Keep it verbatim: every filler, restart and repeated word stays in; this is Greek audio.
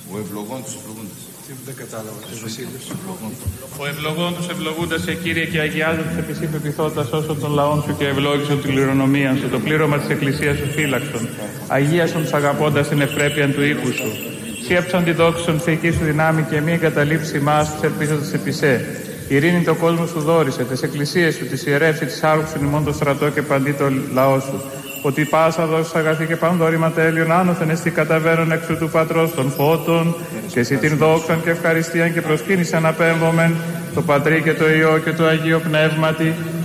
Ο ευλογών τους ευλογούντας. Δεν κατάλαβα. Ο ευλογών τους ευλογούντας σε Κύριε και αγιάζω τους επισή πεπιθώντας όσο των λαών σου και ευλόγησον την κληρονομία σου, το πλήρωμα της εκκλησίας σου φύλαξον. Αγίασον τους αγαπώντας την ευπρέπεια του οίκου σου. Σύεψαν τη δόξη των θεϊκή σου δυνάμει και μη εγκαταλείψει μας τους ελπίζοντας επισέ. Ειρήνη το κόσμο σου δόρισε, τις εκκλησίες σου, τις ιερεύσει, τις άρχουσον ημών το στρατό και παντί το λαό σου. Ότι πάσα δώσεις αγαθή και πανδόρημα τέλειον άνωθεν εστί καταβαίνον εξ του Πατρός των φώτων και εσύ την δόξαν και ευχαριστίαν και προσκύνησαν απέμβομεν το Πατρί και το Υιό και το Αγίο Πνεύματι